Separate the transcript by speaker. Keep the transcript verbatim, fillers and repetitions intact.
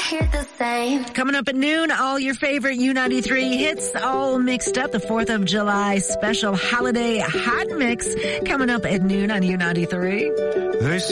Speaker 1: hear the same.
Speaker 2: Coming up at noon, all your favorite U ninety-three hits all mixed up. The fourth of July special holiday hot mix coming up at noon on U ninety-three.
Speaker 3: They